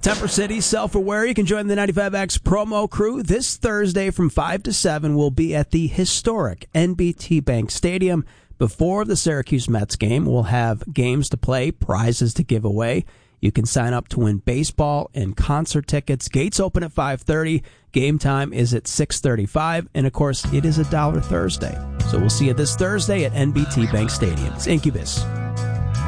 Temper City, self-aware. You can join the 95X promo crew this Thursday from 5 to 7. We'll be at the historic NBT Bank Stadium. Before the Syracuse Mets game, we'll have games to play, prizes to give away. You can sign up to win baseball and concert tickets. Gates open at 5:30. Game time is at 6:35. And, of course, it is $1 Thursday. So we'll see you this Thursday at NBT Bank Stadium. It's Incubus.